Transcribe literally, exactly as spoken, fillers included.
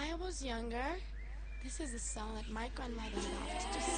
I was younger, this is the song that my grandmother loved to